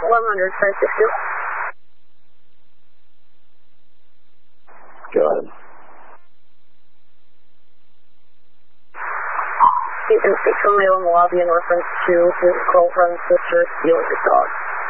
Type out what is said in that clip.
1100, 560. Go ahead. You can speak to a male in the lobby in reference to his girlfriend's sister stealing his dog.